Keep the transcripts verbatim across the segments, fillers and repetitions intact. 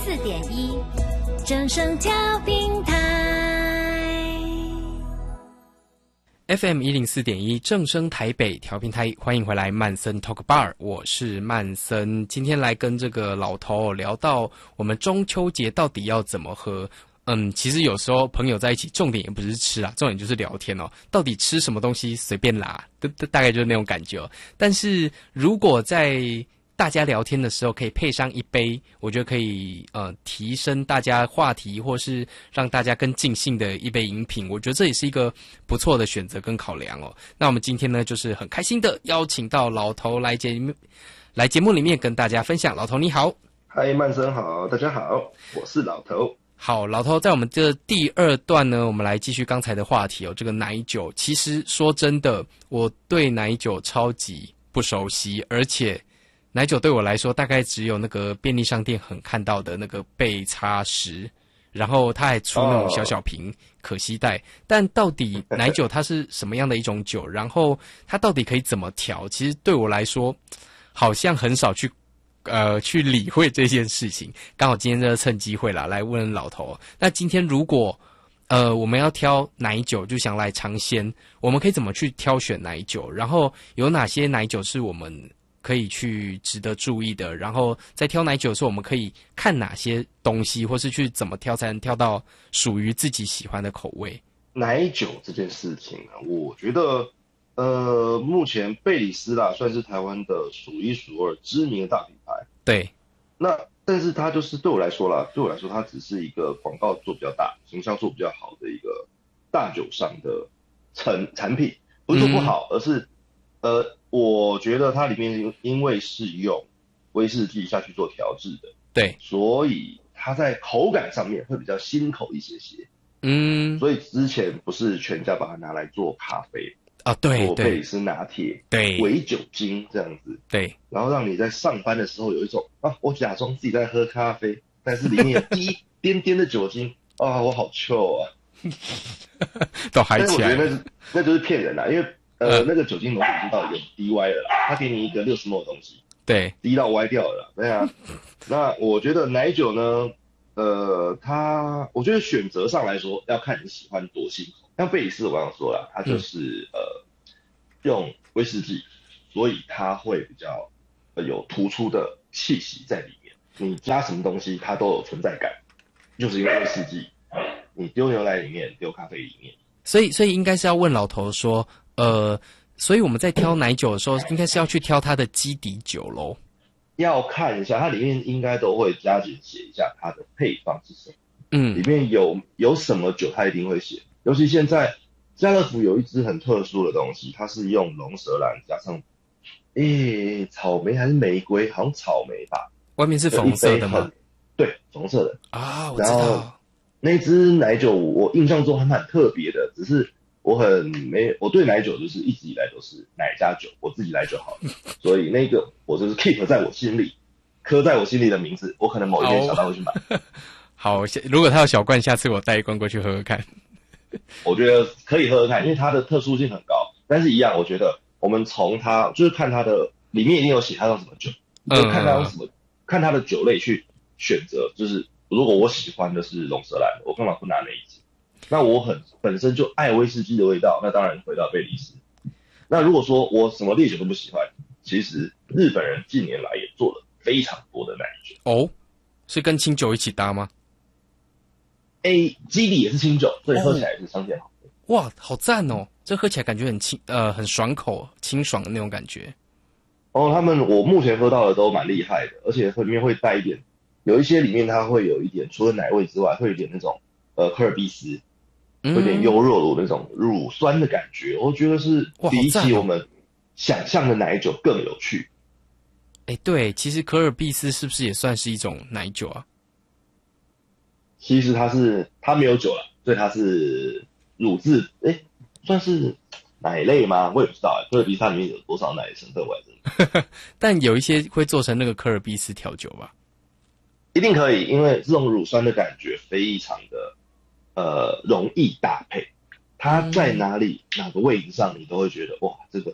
四点一，正声调频台 F M 一零四点一正声台北调频台，欢迎回来曼森 Talk Bar， 我是曼森。今天来跟这个老头聊到我们中秋节到底要怎么喝。嗯，其实有时候朋友在一起，重点也不是吃啊，重点就是聊天哦。到底吃什么东西随便啦，大大概就是那种感觉哦。但是如果在大家聊天的时候可以配上一杯，我觉得可以呃提升大家话题，或是让大家更尽兴的一杯饮品，我觉得这也是一个不错的选择跟考量哦。那我们今天呢，就是很开心的邀请到老头来节目来节目里面跟大家分享。老头你好。 嗨，曼森好，大家好，我是老头。 好，老头，在我们这第二段呢，我们来继续刚才的话题哦。这个奶酒，其实说真的，我对奶酒超级不熟悉，而且奶酒对我来说，大概只有那个便利商店很看到的那个贝擦十，然后它还出那种小小瓶可携带。但到底奶酒它是什么样的一种酒？然后它到底可以怎么调？其实对我来说，好像很少去。呃，去理会这件事情，刚好今天就趁机会啦，来问老头。那今天如果呃我们要挑奶酒，就想来尝鲜，我们可以怎么去挑选奶酒？然后有哪些奶酒是我们可以去值得注意的？然后在挑奶酒的时候，我们可以看哪些东西，或是去怎么挑才能挑到属于自己喜欢的口味？ 奶酒这件事情啊，我觉得。呃，目前贝里斯啦算是台湾的数一数二知名的大品牌。 对， 那但是它就是对我来说啦，对我来说它只是一个广告做比较大、形象做比较好的一个大酒商的产产品，不是说不好，嗯、而是呃，我觉得它里面因为是用威士忌下去做调制的， 对， 所以它在口感上面会比较新口一些些。 嗯， 所以之前不是全家把它拿来做咖啡。 啊、哦，对， 做贝里斯拿铁， 对， 微酒精这样子， 对， 然后让你在上班的时候有一种啊，我假装自己在喝咖啡，但是里面有一点点的酒精啊，我好臭啊， 都嗨起来了。 但是我觉得那是那就是骗人啦，因为呃、嗯、那个酒精浓度已经到有点低歪了啦，他给你一个六十 ml 的东西， 对， 低到歪掉了啦，对啊。那我觉得奶酒呢，呃，它我觉得选择上来说要看你喜欢多新口。像贝里斯我刚刚说了，它就是、嗯、呃用威士忌，所以它会比较、呃、有突出的气息在里面。你加什么东西，它都有存在感，就是因为威士忌。你丢牛奶里面，丢咖啡里面。 所以，所以应该是要问老头说，呃，所以我们在挑奶酒的时候，应该是要去挑它的基底酒咯。 要看一下，它里面应该都会加紧写一下它的配方是什么。 嗯， 里面有有什么酒，它一定会写。尤其现在家乐福有一支很特殊的东西，它是用龙舌兰加上，诶，草莓还是玫瑰，好像草莓吧。 外面是粉色的吗？ 对，粉色的啊，我知道。 那支奶酒我印象中还蛮特别的，只是我很没，我对奶酒就是一直以来都是奶加酒，我自己来就好了。所以那个我就是 keep 在我心里，刻在我心里的名字，我可能某一天想到会去买。 好，如果他有小罐，下次我带一罐过去喝喝看。 我觉得可以喝喝看，因为它的特殊性很高。但是一样，我觉得我们从它就是看它的里面一定有写它用什么酒，就看它用什么，嗯、看它的酒类去选择。就是如果我喜欢的是龙舌兰，我干嘛不拿那一支？那我很本身就爱威士忌的味道，那当然回到贝里斯。那如果说我什么烈酒都不喜欢，其实日本人近年来也做了非常多的奶酒。 哦，是跟清酒一起搭吗？ A 基底也是清酒，所以喝起来也是相对好。 哇，好赞哦！这喝起来感觉很清，呃，很爽口、清爽的那种感觉。 哦，他们我目前喝到的都蛮厉害的，而且里面会带一点，有一些里面它会有一点，除了奶味之外，会有一点那种呃科尔必斯，会有点优酪乳那种乳酸的感觉。我觉得是比起我们想象的奶酒更有趣。 哎、欸，对，其实可尔必斯是不是也算是一种奶酒啊？ 其实它是它没有酒了，所以它是乳制，哎、欸，算是奶类吗？我也不知道哎、欸，可尔必斯它里面有多少奶的成分，我还真的。 但有一些会做成那个可尔必斯调酒吧？ 一定可以，因为这种乳酸的感觉非常的呃容易搭配，它在哪里、嗯、哪个位置上，你都会觉得哇，这个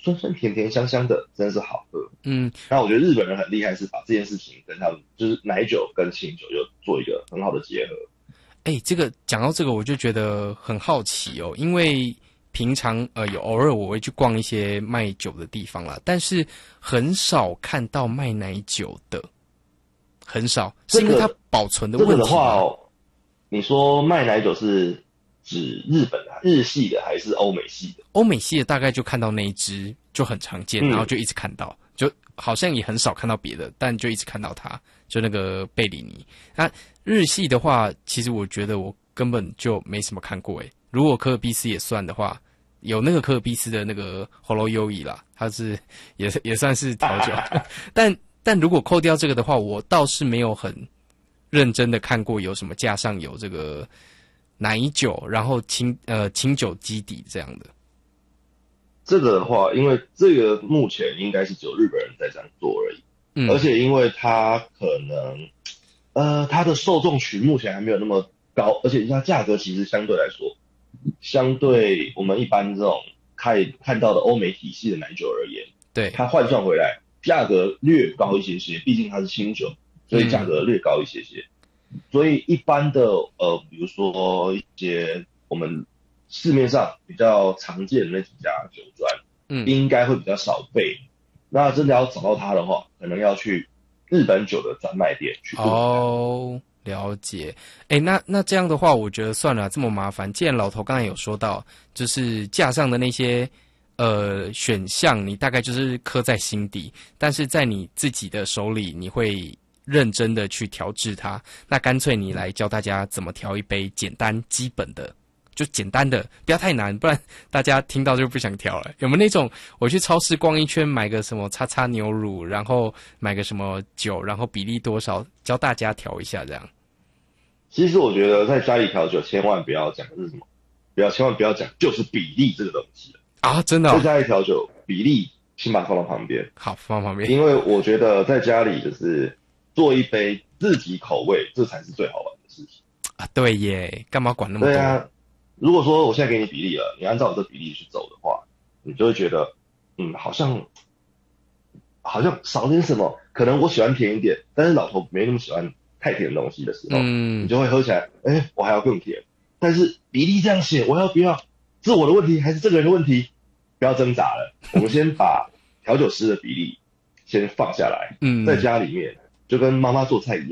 酸酸甜甜香香的，真的是好喝。 嗯， 那我觉得日本人很厉害，是把这件事情跟他们就是奶酒跟清酒有做一个很好的结合。 哎、欸，这个讲到这个，我就觉得很好奇哦，因为平常呃有偶尔我会去逛一些卖酒的地方啦，但是很少看到卖奶酒的，很少，是因为它保存的问题吗？ 这个的话、哦，你说卖奶酒是指日本的、日系的还是欧美系的？ 欧美系的大概就看到那一支就很常见， 嗯、 然后就一直看到，就好像也很少看到别的，但就一直看到它，就那个贝里尼。那日系的话，其实我觉得我根本就没什么看过诶。如果科尔必斯也算的话，有那个科尔必斯的那个喉咙优怡啦，它是也也算是调酒，但但如果扣掉这个的话，我倒是没有很认真的看过有什么架上有这个奶酒，然后清呃清酒基底这样的。 这个的话，因为这个目前应该是只有日本人在这样做而已， 嗯， 而且因为它可能呃它的受众群目前还没有那么高，而且它价格其实相对来说，相对我们一般这种看看到的欧美体系的奶酒而言， 对， 它换算回来价格略高一些些，毕竟它是清酒，所以价格略高一些些。嗯、所以一般的呃，比如说一些我们市面上比较常见的那几家酒庄，嗯，应该会比较少备。那真的要找到它的话，可能要去日本酒的专卖店去。 哦，了解。哎，那那这样的话，我觉得算了，这么麻烦。既然老头刚才有说到，就是架上的那些呃选项，你大概就是刻在心底，但是在你自己的手里，你会认真的去调制它。那干脆你来教大家怎么调一杯简单基本的。就简单的，不要太难，不然大家听到就不想调了。有没有那种我去超市逛一圈，买个什么叉叉牛乳，然后买个什么酒，然后比例多少，教大家调一下这样？ 其实我觉得在家里调酒，千万不要讲的是什么，不要千万不要讲就是比例这个东西啊！真的、哦， 在家里调酒比例先把它放到旁边， 好，放旁边。 因为我觉得在家里就是做一杯自己口味，这才是最好玩的事情啊！对耶，干嘛管那么多？ 对啊。如果说我现在给你比例了，你按照我这比例去走的话，你就会觉得，嗯，好像好像少点什么。可能我喜欢甜一点，但是老头没那么喜欢太甜的东西的时候，嗯，你就会喝起来，哎、欸，我还要更甜。但是比例这样写，我要不要？是我的问题还是这个人的问题？不要挣扎了，我们先把调酒师的比例先放下来，嗯，在家里面就跟妈妈做菜一样。